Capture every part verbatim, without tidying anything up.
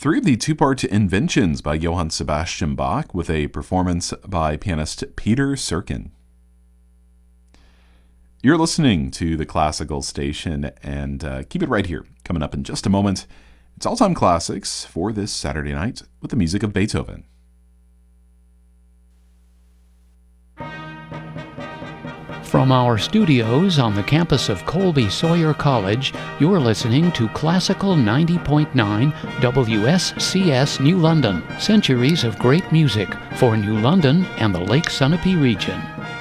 three of the two-part Inventions by Johann Sebastian Bach with a performance by pianist Peter Serkin. You're listening to the Classical Station, and uh, keep it right here. Coming up in just a moment, it's All-Time Classics for this Saturday night with the music of Beethoven. From our studios on the campus of Colby Sawyer College, you're listening to Classical ninety point nine W S C S New London, centuries of great music for New London and the Lake Sunapee region.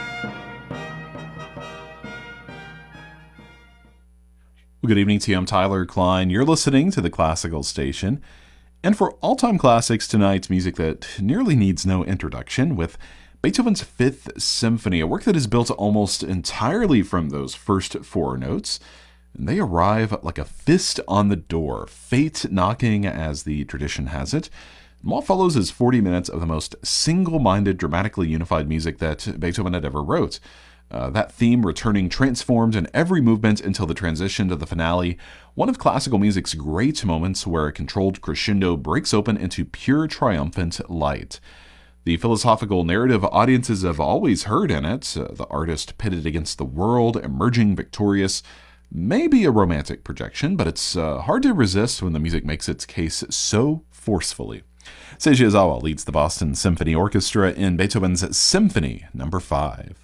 Well, good evening to you. I'm Tyler Klein. You're listening to the Classical Station. And for All-Time Classics tonight, music that nearly needs no introduction with Beethoven's Fifth Symphony, a work that is built almost entirely from those first four notes. And they arrive like a fist on the door, fate knocking as the tradition has it. And what follows is forty minutes of the most single-minded, dramatically unified music that Beethoven had ever wrote. Uh, that theme returning transformed in every movement until the transition to the finale, one of classical music's great moments where a controlled crescendo breaks open into pure triumphant light. The philosophical narrative audiences have always heard in it, uh, the artist pitted against the world, emerging victorious, may be a romantic projection, but it's uh, hard to resist when the music makes its case so forcefully. Seiji Ozawa leads the Boston Symphony Orchestra in Beethoven's Symphony Number five.